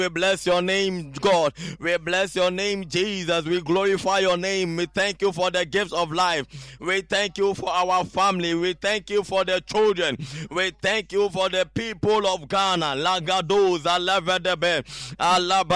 We bless your name, God. We bless your name, Jesus. We glorify your name. We thank you for the gifts of life. We thank you for our family. We thank you for the children. We thank you for the people of Ghana. Lagados, Alavedebe, Alaba.